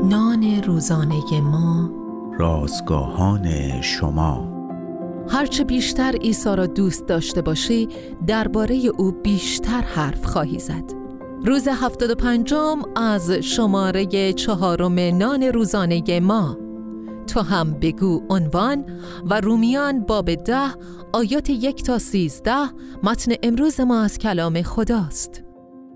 نان روزانه ما، رازگاهان شما. هرچه بیشتر عیسی را دوست داشته باشی، درباره او بیشتر حرف خواهی زد. روز 75 از شماره 4 نان روزانه ما. تو هم بگو عنوان و رومیان باب 10 آیات 1 تا 13 متن امروز ما از کلام خداست.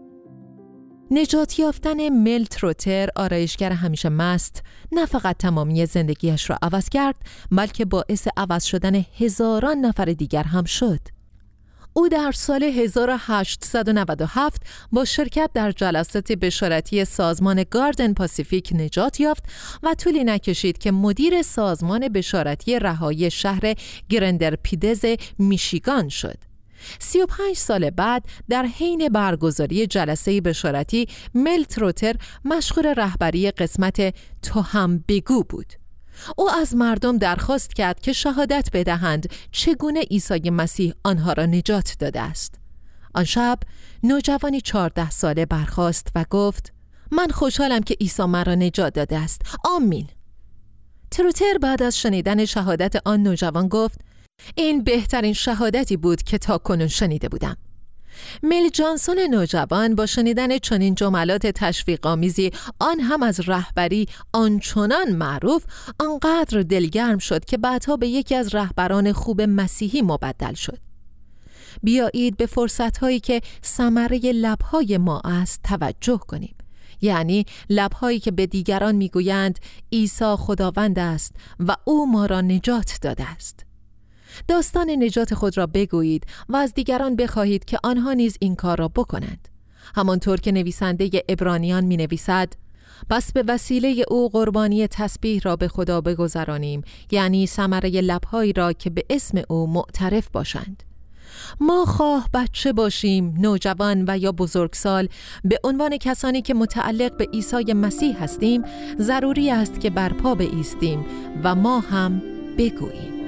نجات یافتن مل تروتر، آرایشگر همیشه مست، نه فقط تمامی زندگیش را عوض کرد، بلکه باعث عوض شدن هزاران نفر دیگر هم شد. او در سال 1897 با شرکت در جلسات بشارتی سازمان گاردن پاسیفیک نجات یافت و طولی نکشید که مدیر سازمان بشارتی رهایی شهر گرندرپیدز میشیگان شد. 35 سال بعد در حین برگزاری جلسه بشارتی، مل تروتر مشغول رهبری قسمت تو هم بگو بود. او از مردم درخواست کرد که شهادت بدهند چگونه عیسی مسیح آنها را نجات داده است. آن شب نوجوانی 14 ساله برخاست و گفت: من خوشحالم که عیسی مرا نجات داده است. آمین. تروتر بعد از شنیدن شهادت آن نوجوان گفت: این بهترین شهادتی بود که تاکنون شنیده بودم. مل جانسون نوجوان با شنیدن چنین جملات تشویق‌آمیزی، آن هم از رهبری آنچنان معروف، آنقدر دلگرم شد که بعدها به یکی از رهبران خوب مسیحی مبدل شد. بیایید به فرصت‌هایی که ثمره لب‌های ما است توجه کنیم. یعنی لب‌هایی که به دیگران می‌گویند عیسی خداوند است و او ما را نجات داده است. داستان نجات خود را بگویید و از دیگران بخواهید که آنها نیز این کار را بکنند. همانطور که نویسنده عبرانیان می نویسد: پس به وسیله او قربانی تسبیح را به خدا بگذرانیم، یعنی ثمره لب‌هایی را که به اسم او معترف باشند. ما خواه بچه باشیم، نوجوان و یا بزرگسال، به عنوان کسانی که متعلق به عیسی مسیح هستیم، ضروری است که برپا بایستیم و ما هم بگوییم.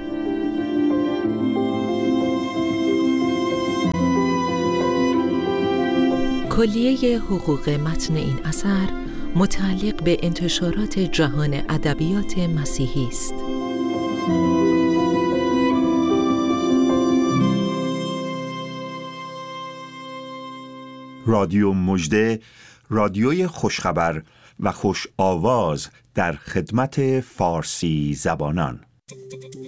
کلیه حقوق متن این اثر متعلق به انتشارات جهان ادبیات مسیحی است. رادیو مژده، رادیوی خوشخبر و خوش آواز در خدمت فارسی زبانان.